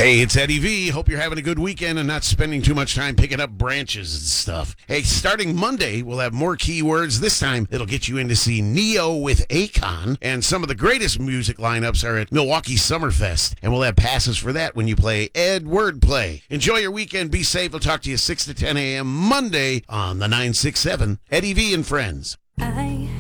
Hey, it's Eddie V. Hope you're having a good weekend and not spending too much time picking up branches and stuff. Hey, starting Monday, we'll have more keywords. This time, it'll get you in to see Neo with Akon. And some of the greatest music lineups are at Milwaukee Summerfest. And we'll have passes for that when you play Ed Wordplay. Enjoy your weekend. Be safe. We'll talk to you 6 to 10 a.m. Monday on the 967 Eddie V and Friends. I